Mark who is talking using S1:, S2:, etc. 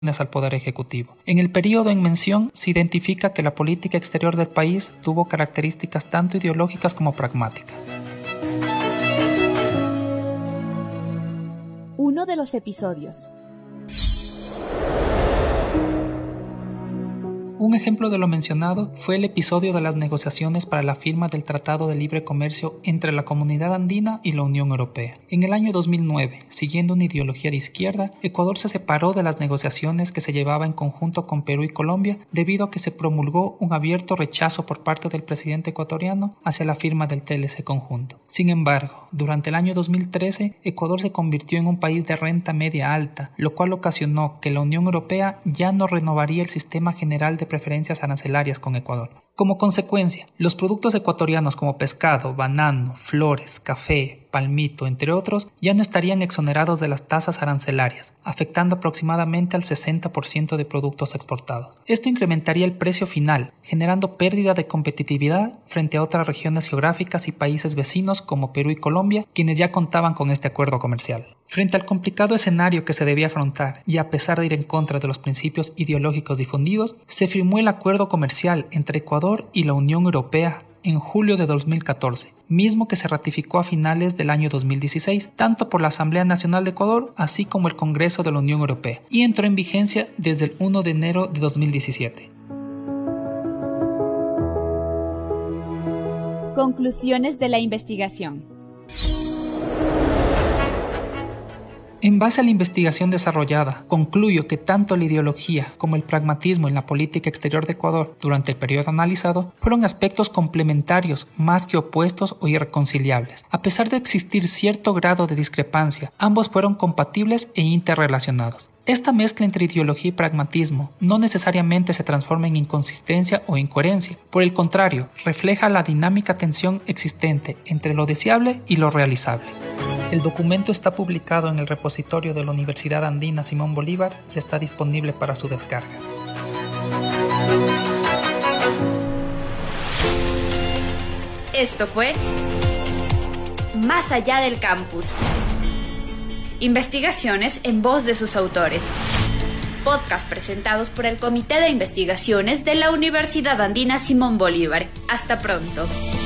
S1: al Poder Ejecutivo. En el periodo en mención se identifica que la política exterior del país tuvo características tanto ideológicas como pragmáticas.
S2: Uno de los episodios.
S1: Un ejemplo de lo mencionado fue el episodio de las negociaciones para la firma del Tratado de Libre Comercio entre la Comunidad Andina y la Unión Europea. En el año 2009, siguiendo una ideología de izquierda, Ecuador se separó de las negociaciones que se llevaba en conjunto con Perú y Colombia debido a que se promulgó un abierto rechazo por parte del presidente ecuatoriano hacia la firma del TLC conjunto. Sin embargo, durante el año 2013, Ecuador se convirtió en un país de renta media alta, lo cual ocasionó que la Unión Europea ya no renovaría el sistema general de preferencias arancelarias con Ecuador. Como consecuencia, los productos ecuatorianos como pescado, banano, flores, café, palmito, entre otros, ya no estarían exonerados de las tasas arancelarias, afectando aproximadamente al 60% de productos exportados. Esto incrementaría el precio final, generando pérdida de competitividad frente a otras regiones geográficas y países vecinos como Perú y Colombia, quienes ya contaban con este acuerdo comercial. Frente al complicado escenario que se debía afrontar y a pesar de ir en contra de los principios ideológicos difundidos, se firmó el acuerdo comercial entre Ecuador y la Unión Europea en julio de 2014, mismo que se ratificó a finales del año 2016, tanto por la Asamblea Nacional de Ecuador, así como el Congreso de la Unión Europea, y entró en vigencia desde el 1 de enero de 2017.
S2: Conclusiones de la investigación.
S1: En base a la investigación desarrollada, concluyo que tanto la ideología como el pragmatismo en la política exterior de Ecuador durante el periodo analizado fueron aspectos complementarios más que opuestos o irreconciliables. A pesar de existir cierto grado de discrepancia, ambos fueron compatibles e interrelacionados. Esta mezcla entre ideología y pragmatismo no necesariamente se transforma en inconsistencia o incoherencia. Por el contrario, refleja la dinámica tensión existente entre lo deseable y lo realizable. El documento está publicado en el repositorio de la Universidad Andina Simón Bolívar y está disponible para su descarga.
S3: Esto fue Más allá del campus. Investigaciones en voz de sus autores. Podcast presentados por el Comité de Investigaciones de la Universidad Andina Simón Bolívar. Hasta pronto.